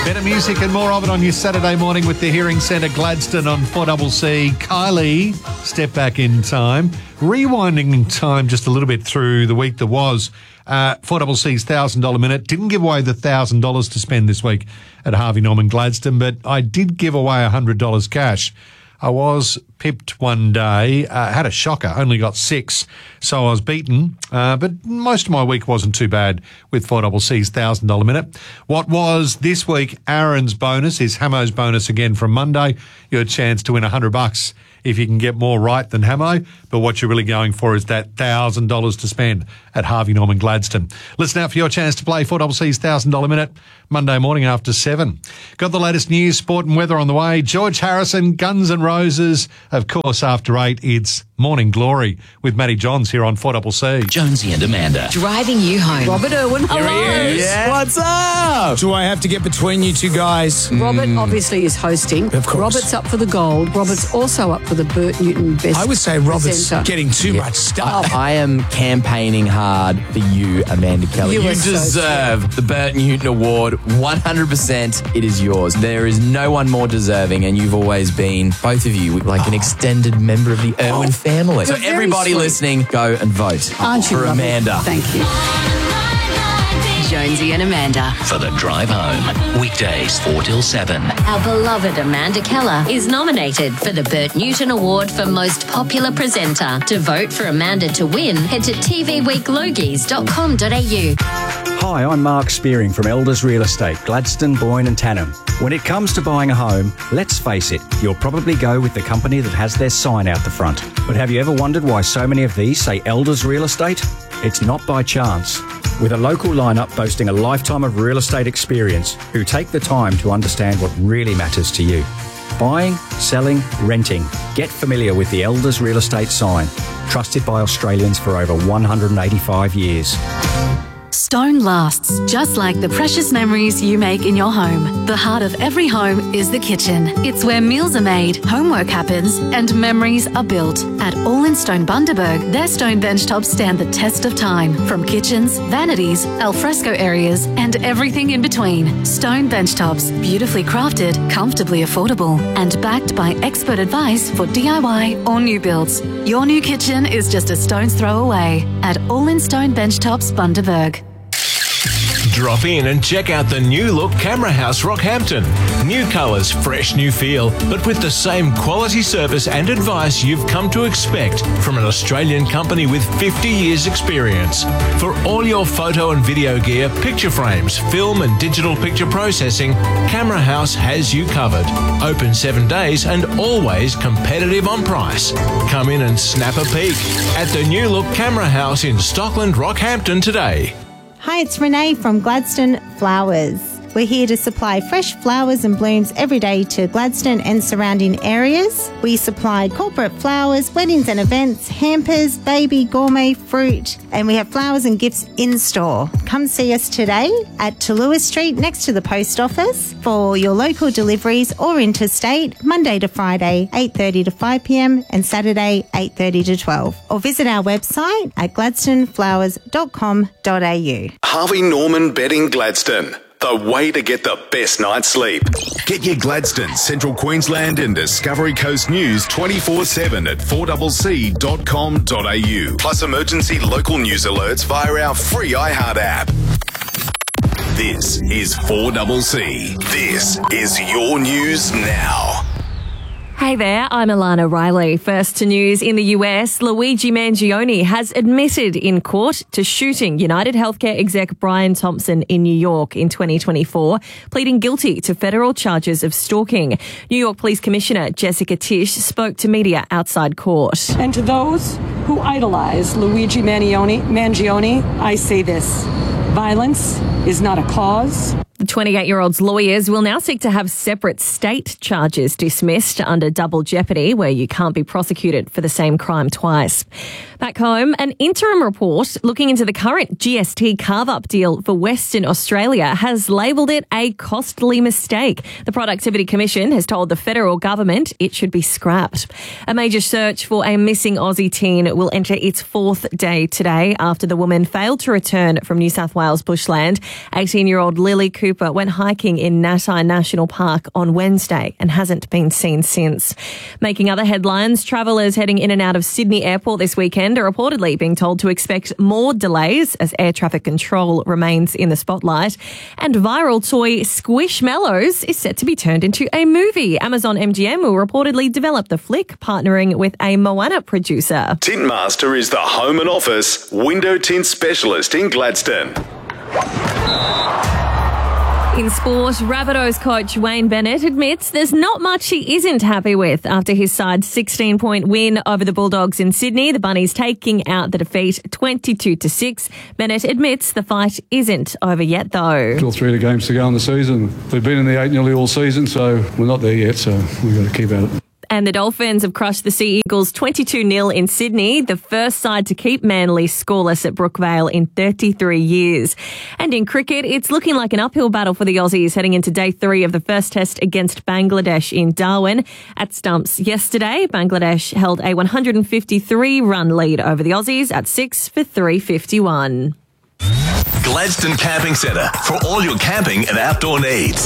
Better music and more of it on your Saturday morning with the Hearing Centre Gladstone on 4CC. Kylie, step back in time. Rewinding time just a little bit through the week that was. 4CC's $1,000 minute. Didn't give away the $1,000 to spend this week at Harvey Norman Gladstone, but I did give away $100 cash. I was pipped one day, had a shocker, only got 6, so I was beaten. But most of my week wasn't too bad with 4CC's $1,000 minute. What was this week Aaron's bonus is Hamo's bonus again from Monday. Your chance to win $100 if you can get more right than Hamo. But what you're really going for is that $1,000 to spend at Harvey Norman Gladstone. Listen out for your chance to play 4CC's $1,000 minute Monday morning after 7. Got the latest news, sport and weather on the way. George Harrison, Guns N' Roses. Of course, after 8, it's Morning Glory with Matty Johns here on 4CC. Jonesy and Amanda. Driving you home. Robert Irwin. Hello. Here he is. Yeah. What's up? Do I have to get between you two guys? Robert obviously is hosting. Of course. Robert's up for the gold. Robert's also up for the Bert Newton Best I would say Robert's Presenter. getting too much stuff. I am campaigning hard for you, Amanda Kelly. You You are so deserve the Bert Newton Award. 100% it is yours. There is no one more deserving, and you've always been, both of you, like an extended member of the Irwin family. So You're very everybody sweet. listening, go and vote Aren't you for lovely? Amanda. Thank you. Jonesy and Amanda. For the drive home. Weekdays 4 till 7. Our beloved Amanda Keller is nominated for the Bert Newton Award for Most Popular Presenter. To vote for Amanda to win, head to tvweeklogies.com.au. Hi, I'm Mark Spearing from Elders Real Estate, Gladstone, Boyne and Tannum. When it comes to buying a home, let's face it, you'll probably go with the company that has their sign out the front. But have you ever wondered why so many of these say Elders Real Estate? It's not by chance. With a local lineup boasting a lifetime of real estate experience who take the time to understand what really matters to you. Buying, selling, renting. Get familiar with the Elders Real Estate sign. Trusted by Australians for over 185 years. Stone lasts, just like the precious memories you make in your home. The heart of every home is the kitchen. It's where meals are made, homework happens, and memories are built. At All in Stone Bundaberg, their stone benchtops stand the test of time. From kitchens, vanities, alfresco areas, and everything in between. Stone benchtops, beautifully crafted, comfortably affordable, and backed by expert advice for DIY or new builds. Your new kitchen is just a stone's throw away at All in Stone Benchtops Bundaberg. Drop in and check out the new look Camera House Rockhampton. New colours, fresh new feel, but with the same quality service and advice you've come to expect from an Australian company with 50 years experience. For all your photo and video gear, picture frames, film and digital picture processing, Camera House has you covered. Open 7 days and always competitive on price. Come in and snap a peek at the new look Camera House in Stockland, Rockhampton today. Hi, it's Renee from Gladstone Flowers. We're here to supply fresh flowers and blooms every day to Gladstone and surrounding areas. We supply corporate flowers, weddings and events, hampers, baby, gourmet, fruit, and we have flowers and gifts in store. Come see us today at Talua Street next to the post office for your local deliveries or interstate, Monday to Friday, 8:30 to 5 p.m. and Saturday, 8:30 to 12. Or visit our website at gladstoneflowers.com.au. Harvey Norman Bedding Gladstone. The way to get the best night's sleep. Get your Gladstone, Central Queensland and Discovery Coast news 24/7 at 4CC.com.au. Plus emergency local news alerts via our free iHeart app. This is 4CC. This is your news now. Hey there, I'm Alana Riley. First to news in the US, Luigi Mangione has admitted in court to shooting United Healthcare exec Brian Thompson in New York in 2024, pleading guilty to federal charges of stalking. New York Police Commissioner Jessica Tisch spoke to media outside court. And to those who idolize Luigi Mangione, I say this: violence is not a cause. The 28-year-old's lawyers will now seek to have separate state charges dismissed under double jeopardy, where you can't be prosecuted for the same crime twice. Back home, an interim report looking into the current GST carve-up deal for Western Australia has labelled it a costly mistake. The Productivity Commission has told the federal government it should be scrapped. A major search for a missing Aussie teen will enter its 4th day today after the woman failed to return from New South Wales bushland. 18-year-old Lily Cooper Cooper went hiking in Natai National Park on Wednesday and hasn't been seen since. Making other headlines, travellers heading in and out of Sydney Airport this weekend are reportedly being told to expect more delays as air traffic control remains in the spotlight. And viral toy Squishmallows is set to be turned into a movie. Amazon MGM will reportedly develop the flick, partnering with a Moana producer. Tintmaster is the home and office window tint specialist in Gladstone. In sport, Rabbitohs coach Wayne Bennett admits there's not much he isn't happy with after his side's 16-point win over the Bulldogs in Sydney. The Bunnies taking out the defeat 22-6. Bennett admits the fight isn't over yet, though. Still 3 games to go in the season. We've been in the 8 nearly all season, so we're not there yet, so we've got to keep at it. And the Dolphins have crushed the Sea Eagles 22-0 in Sydney, the first side to keep Manly scoreless at Brookvale in 33 years. And in cricket, it's looking like an uphill battle for the Aussies heading into day 3 of the first test against Bangladesh in Darwin. At stumps yesterday, Bangladesh held a 153-run lead over the Aussies at 6 for 351. Gladstone Camping Centre for all your camping and outdoor needs.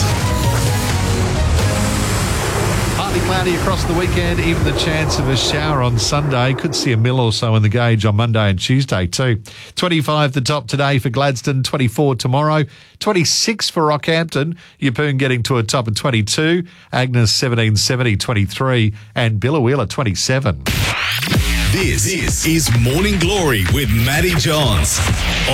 Partly cloudy across the weekend, even the chance of a shower on Sunday. Could see a mil or so in the gauge on Monday and Tuesday too. 25 the top today for Gladstone, 24 tomorrow, 26 for Rockhampton, Yeppoon getting to a top of 22, Agnes 1770, 23 and Billawheeler 27. This is Morning Glory with Matty Johns